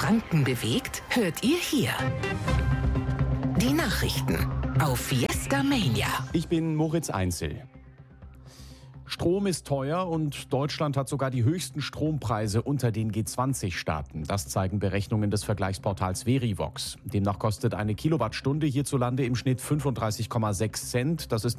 Franken bewegt, hört ihr hier. Die Nachrichten auf Fiesta Mania. Ich bin Moritz Einzel. Strom ist teuer und Deutschland hat sogar die höchsten Strompreise unter den G20-Staaten. Das zeigen Berechnungen des Vergleichsportals Verivox. Demnach kostet eine Kilowattstunde hierzulande im Schnitt 35,6 Cent. Das ist